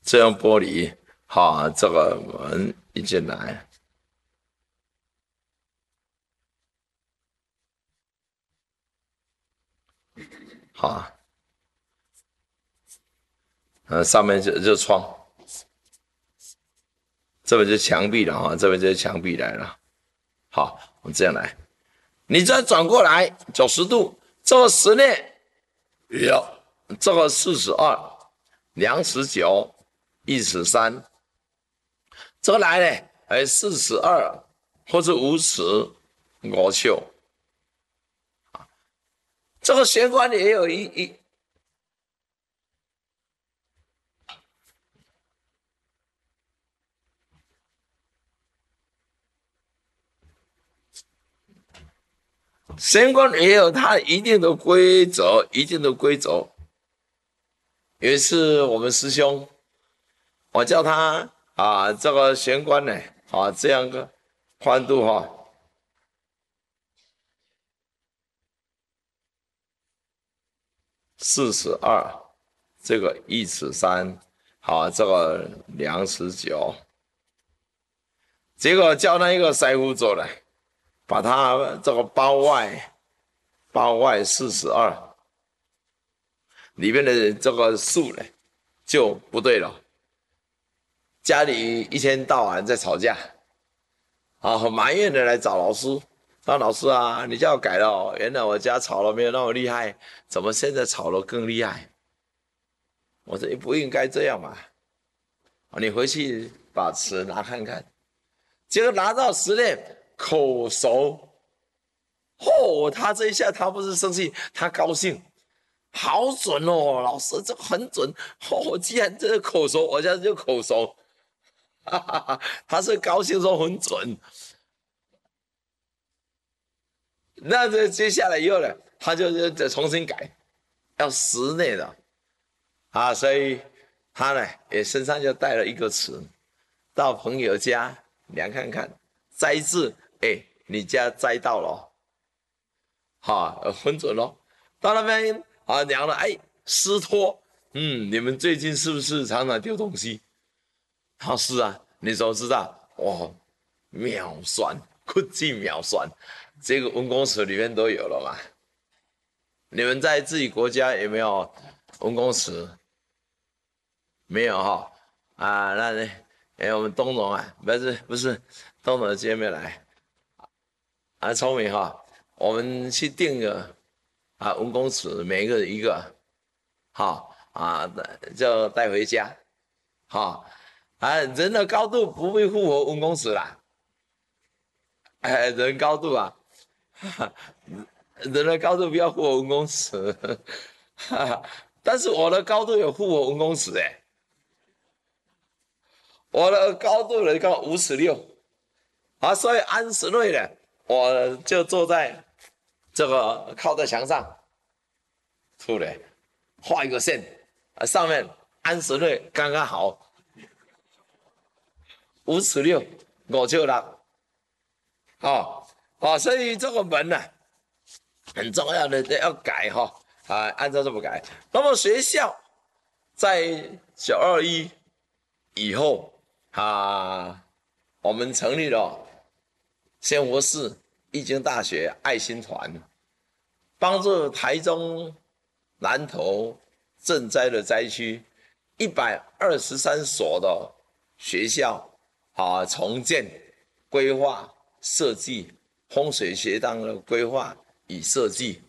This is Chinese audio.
这样玻璃，好，这个门一进来，好，上面就窗，这边就墙壁了哈，这边就是墙壁来了。好，我们这样来，你再转过来90度，这个室内有这个42，量19，一尺3，这个来呢，42或者5尺5寸，这个玄关也有一玄关也有它一定的规则，一定的规则。有一次我们师兄，我叫他这个玄关呢这样个宽度42，这个一尺3，这个2尺9，结果叫那一个师傅做的，把它这个包外42，里面的这个数呢就不对了。家里一天到晚在吵架，很埋怨的来找老师。说老师啊，你叫我改了哦，原来我家吵了没有那么厉害，怎么现在吵了更厉害？我说不应该这样嘛，你回去把尺拿看看。结果拿到实验口熟，他这一下他不是生气，他高兴，好准哦，老师这很准既然这个口熟，我现在就口熟，哈哈哈，他是高兴说很准。那这接下来以后呢，他就再重新改，要室内的所以他呢也身上就带了一个尺，到朋友家量看看，摘字，你家摘到了，很准咯。到那边量了，湿脱，你们最近是不是常常丢东西？是啊，你怎么知道？哇，秒算，科技秒算，这个文公尺里面都有了嘛。你们在自己国家有没有文公尺？没有那呢？我们东龙不是东龙今天没来聪明我们去定个文公尺，每一个一个就带回家人的高度不会符合文公尺啦，人高度人的高度不要符合文公尺，但是我的高度有符合文公尺我的高度能够5尺6，所以安室内呢，我就坐在这个靠在墙上，出来画一个线上面安室内刚刚好5尺6，我就了所以这个门呢很重要的要改按照这么改。那么学校在921以后我们成立了仙佛寺易经大学爱心团，帮助台中南投赈灾的灾区123所的学校重建、规划、设计，风水学堂的规划与设计